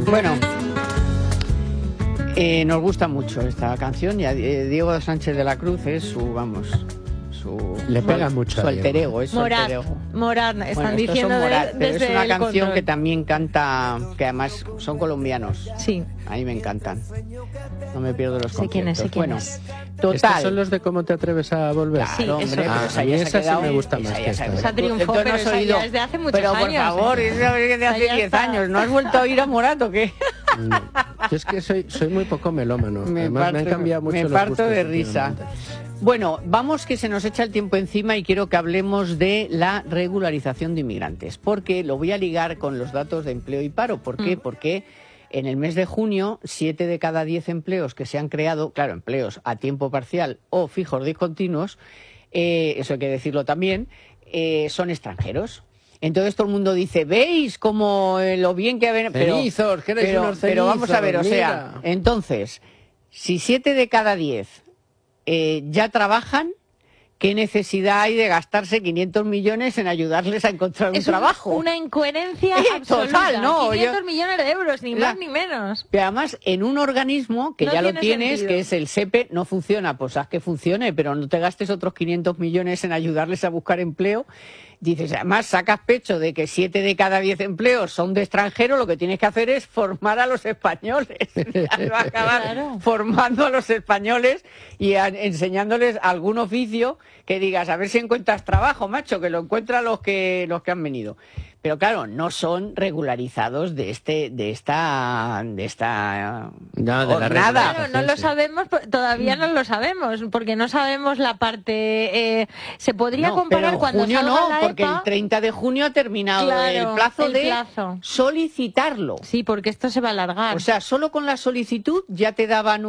Bueno, nos gusta mucho esta canción y a Diego Sánchez de la Cruz es su, le pega mucho su alter ego, es su alter ego. Morat, están Bueno, diciendo son Morat, pero desde es una el canción control. que también canta, que además son colombianos. Sí. A mí me encantan. No me pierdo los Sé quién es, conciertos. sé quién Bueno, es. total. ¿Estos son los de cómo te atreves a volver? Claro, Sí, hombre, eso. pero Ah, esa a mí ya se ha esa sí quedado, me gusta más que esta. Esa triunfó, Entonces pero no has esa oído. ya es de hace muchos pero por años, favor, ¿eh? es de hace Esa 10 ya está. años. ¿No has vuelto a oír a Morat o qué? No. Yo es que soy muy poco melómano. Me Además, me han cambiado mucho me los parto gustos de risa. últimamente. Bueno, vamos que se nos echa el tiempo encima y quiero que hablemos de la regularización de inmigrantes, porque lo voy a ligar con los datos de empleo y paro. ¿Por qué? Porque en el mes de junio, 7 de cada 10 empleos que se han creado, claro, empleos a tiempo parcial o fijos discontinuos, eso hay que decirlo también, son extranjeros. Entonces todo el mundo dice, ¿veis cómo lo bien que ha venido? Cenizos, que erais unos pero vamos a ver, o cenizos, sea, mira. entonces, si 7 de cada 10 ya trabajan, ¿qué necesidad hay de gastarse 500 millones en ayudarles a encontrar un trabajo? Una incoherencia Total, absoluta. ¿no? 500 millones de euros, ni La- más ni menos. Y además, en un organismo que No ya lo tiene tienes, sentido. que es el SEPE, no funciona. Pues haz que funcione, pero no te gastes otros 500 millones en ayudarles a buscar empleo. Dices, además, sacas pecho de que 7 de cada 10 empleos son de extranjeros, lo que tienes que hacer es formar a los españoles. Vas a acabar Claro. formando a los españoles y enseñándoles algún oficio que digas, a ver si encuentras trabajo, macho, que lo encuentran los que han venido. Pero claro, no son regularizados de esta No, de la jornada. regularización. Claro, no lo sí. sabemos, todavía no lo sabemos, porque no sabemos la parte... se podría No, comparar pero en cuando junio salga no, la porque EPA... el 30 de junio ha terminado Claro, el plazo el de plazo. solicitarlo. Sí, porque esto se va a alargar. O sea, solo con la solicitud ya te daban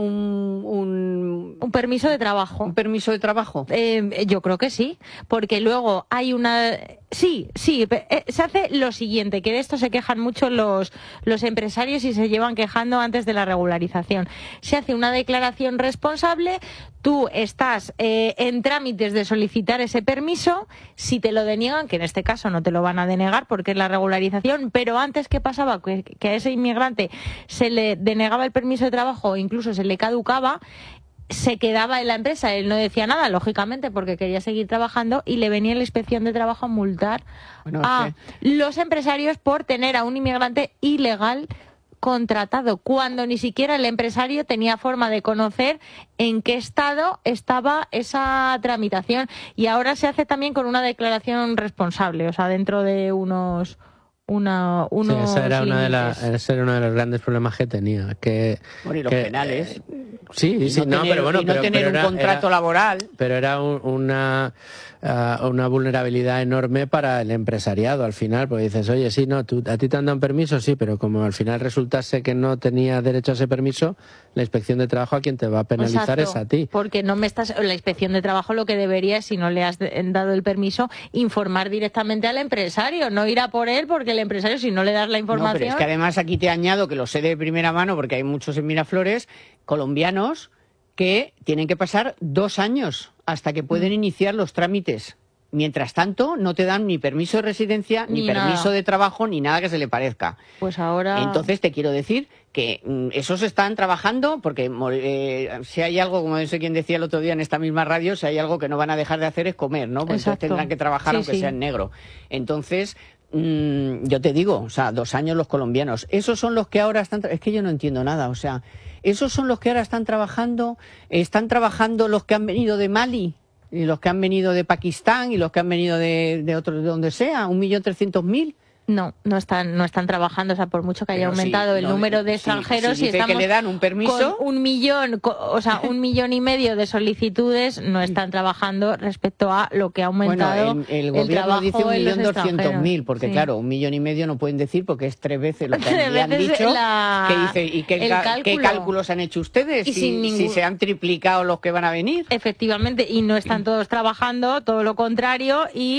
un un permiso de trabajo. permiso de trabajo. Yo creo que sí, porque luego hay una... Sí, se hace lo siguiente, que de esto se quejan mucho los empresarios y se llevan quejando antes de la regularización. Se hace una declaración responsable, tú estás en trámites de solicitar ese permiso, si te lo deniegan, que en este caso no te lo van a denegar porque es la regularización, pero antes, ¿qué pasaba? Que a ese inmigrante se le denegaba el permiso de trabajo o incluso se le caducaba, se quedaba en la empresa, él no decía nada, lógicamente, porque quería seguir trabajando y le venía la inspección de trabajo a multar Bueno, a es los empresarios por tener a un inmigrante ilegal contratado, cuando ni siquiera el empresario tenía forma de conocer en qué estado estaba esa tramitación. Y ahora se hace también con una declaración responsable, o sea, dentro de unos Sí, ese era límites. ese era uno de los grandes problemas que tenía. Bueno, y los penales. Sí, sí, no, pero bueno, y no tener un contrato laboral. Pero era una vulnerabilidad enorme para el empresariado al final, porque dices, oye, sí, no, a ti te han dado un permiso, sí, pero como al final resultase que no tenía derecho a ese permiso, la inspección de trabajo a quien te va a penalizar Exacto, es a ti. porque no me estás, la inspección de trabajo lo que debería es, si no le has dado el permiso, informar directamente al empresario, no ir a por él, porque el empresario, si no le das la No, información... pero es que además aquí te añado que lo sé de primera mano porque hay muchos en Miraflores colombianos que tienen que pasar 2 años hasta que pueden iniciar los trámites. Mientras tanto, no te dan ni permiso de residencia, ni Ni permiso nada. de trabajo, ni nada que se le parezca. Pues ahora... Entonces te quiero decir que esos están trabajando porque si hay algo, como no sé quién decía el otro día en esta misma radio, si hay algo que no van a dejar de hacer es comer, ¿no? Pues entonces Exacto. tendrán que trabajar Sí, aunque sí. sea en negro. Entonces, yo te digo, o sea, 2 años los colombianos. Esos son los que ahora están... Es que yo no entiendo nada, o sea, esos son los que ahora están trabajando los que han venido de Mali, y los que han venido de Pakistán, y los que han venido de otros, de donde sea, 1.300.000. No están trabajando, o sea, por mucho que haya Pero sí, aumentado el no, número de sí, extranjeros, sí, y dice estamos que le dan un permiso. con 1 millón, o sea, 1,5 millones de solicitudes, no están trabajando respecto a lo que ha aumentado Bueno, el el gobierno trabajo dice en los 1.200.000, porque sí. claro, 1,5 millones no pueden decir porque es 3 veces lo que Tres aquí han veces dicho. la- Que dice, ¿y qué el cálculo. cálculos han hecho ustedes? Y sin Si ningún- se han triplicado los que van a venir. Efectivamente, y no están todos trabajando, todo lo contrario, y